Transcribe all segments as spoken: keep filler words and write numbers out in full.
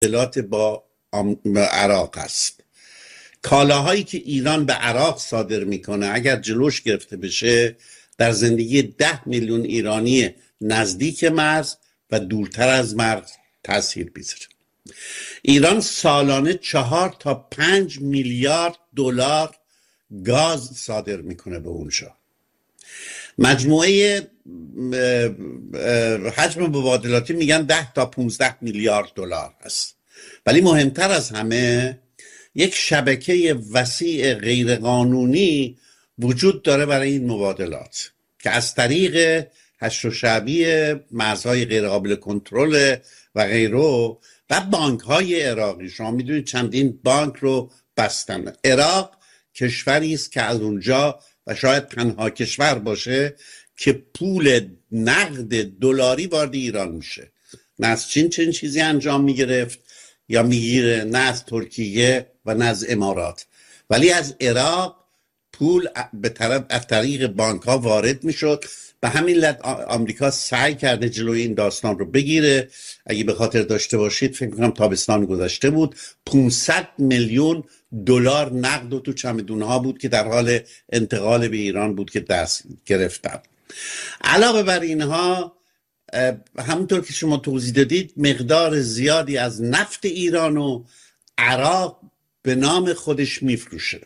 مبادلات با عراق است. کالاهایی که ایران به عراق صادر میکنه اگر جلوش گرفته بشه در زندگی ده میلیون ایرانی نزدیک مرز و دورتر از مرز تاثیر میذاره. ایران سالانه چهار تا پنج میلیارد دلار گاز صادر میکنه به اونجا. مجموعه حجم مبادلاتی میگن ده تا پانزده میلیارد دلار هست. ولی مهمتر از همه یک شبکه وسیع غیرقانونی وجود داره برای این مبادلات که از طریق حشر و شعبی مرزهای غیرقابل کنترل و غیره و بانک های عراقی. شما میدونید چندین بانک رو بستن. عراق کشوری است که از اونجا و شاید تنها کشور باشه که پول نقد دلاری وارد ایران میشه. نه از چین چنین چیزی انجام میگرفت یا میگیره، نه از ترکیه و نه از امارات، ولی از عراق پول به طرف از طریق بانک ها وارد میشد. به همین علت آمریکا سعی کرده جلوی این داستان رو بگیره. اگه به خاطر داشته باشید فکر کنم تابستان گذشته بود پانصد میلیون دلار نقد و تو چمدون ها بود که در حال انتقال به ایران بود که دست گرفتن. علاوه بر اینها همونطور که شما توضیح دادید مقدار زیادی از نفت ایران و عراق به نام خودش میفروشه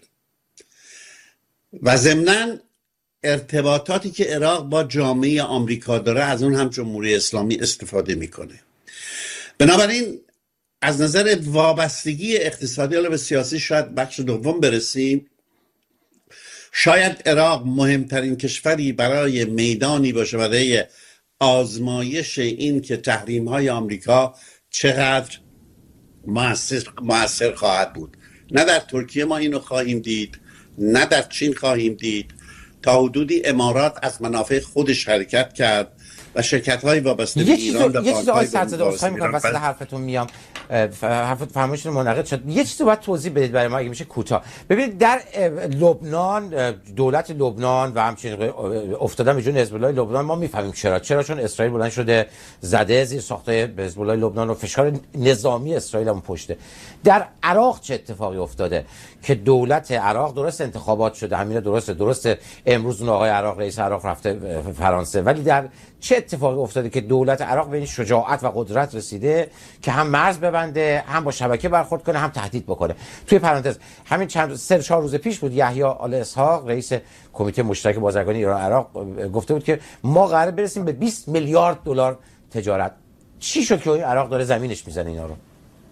و ضمناً ارتباطاتی که عراق با جامعه آمریکا داره از اون هم جمهوری اسلامی استفاده میکنه. بنابراین از نظر وابستگی اقتصادی حالا به سیاسی شاید بخش دوم برسیم. شاید عراق مهمترین کشوری برای میدانی باشه برای آزمایش این که تحریم های آمریکا چقدر مؤثر مؤثر خواهد بود. نه در ترکیه ما اینو خواهیم دید، نه در چین خواهیم دید. تا حدودی امارات از منافع خودش حرکت کرد و شرکت‌های وابسته به ایران و یه چیز آقای بانک‌های سرزاده عذرخواهی می‌کنم وسط حرفتون میام، حرف فرمایشتون منعقد شد. یه چیزی باید توضیح بدید برای ما اگه میشه کوتاه. ببینید در لبنان، دولت لبنان و همچنین افتادن به جون حزب الله لبنان ما میفهمیم چرا چرا چون اسرائیل بلند شده زده زیر ساخته حزب الله لبنان و فشار نظامی اسرائیل هم پشته. در عراق چه اتفاقی افتاده که دولت عراق درست انتخابات شده، همین درسته درسته امروز اون آقای عراق رئیس عراق رفته فرانسه، ولی در چه اتفاقی افتاده که دولت عراق به این شجاعت و قدرت رسیده که هم مرز ببنده، هم با شبکه برخورد کنه، هم تهدید بکنه؟ توی پرانتز همین چند سه چهار روز پیش بود یحیی آل اسحاق رئیس کمیته مشترک بازرگانی ایران عراق گفته بود که ما قراره برسیم به بیست میلیارد دلار تجارت. چی شد که این عراق داره زمینش میزنه اینا رو؟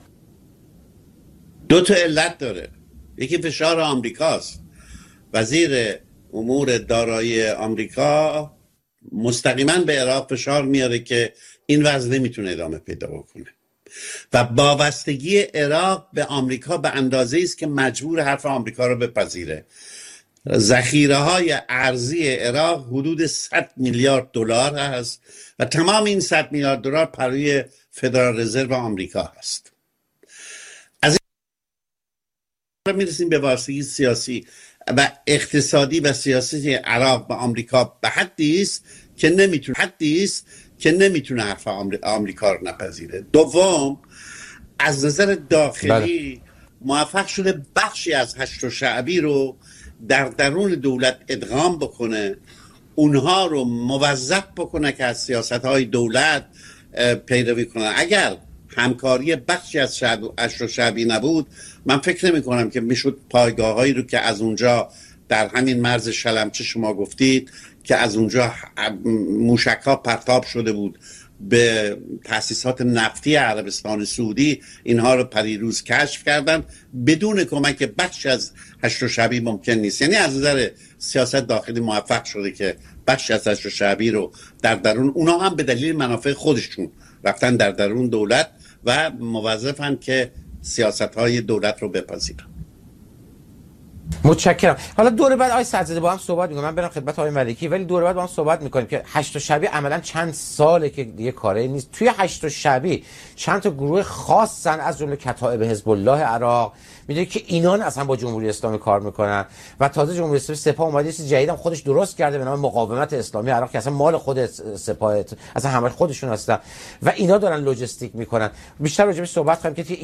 دو تا علت داره. یکی فشار آمریکاست. وزیر امور دارایی آمریکا مستقیما به عراق فشار میاره که این وضع نمیتونه ادامه پیدا بکنه و وابستگی عراق به آمریکا به اندازه است که مجبور حرف آمریکا رو بپذیره. ذخیره های ارزی عراق حدود صد میلیارد دلار هست و تمام این صد میلیارد دلار پروی فدرال رزرو آمریکا هست. از این میرسیم به وابستگی سیاسی و اقتصادی و سیاسی عراق به آمریکا به حدی است که نمیتونه حدی است که نمیتونه حرف آمریکا رو نپذیره. دوم، از نظر داخلی بله. موفق شده بخشی از حشر و شعبی رو در درون دولت ادغام بکنه، اونها رو موظف بکنه که از سیاست‌های دولت پیروی کنه. اگر همکاری بخشی از حشر و شعبی نبود من فکر نمی کنم که میشد پایگاه‌هایی رو که از اونجا در همین مرز شلمچه شما گفتید که از اونجا موشک‌ها پرتاب شده بود به تأسیسات نفتی عربستان سعودی، اینها رو پریروز کشف کردن. بدون کمک بخش از حشر و شعبی ممکن نیست. یعنی از نظر سیاست داخلی موفق شده که بخش از حشر و شعبی رو در درون، اونا هم به دلیل منافع خودشون رفتن در درون دولت و موظفن که سیاست‌های دولت رو بپذیرن. متشکرم. حالا دور بعد آقای صدرزاده با هم صحبت می‌کنیم. من برم خدمت آقای ملکی، ولی دور بعد با هم صحبت می‌کنیم که هشت شبی عملاً چند ساله که دیگه کاری نیست. توی هشت شبی چند تا گروه خاصن از جمله کتائب حزب الله عراق، میدونید که اینان اصلا با جمهوری اسلامی کار میکنن و تازه جمهوری اسلامی سپاه اومده چیز جدیدم خودش درست کرده به نام مقاومت اسلامی عراق که اصلا مال خود سپاه، اصلا همه خودشون هستن و اینا دارن لوجستیک میکنن. بیشتر راجع به صحبت کنیم که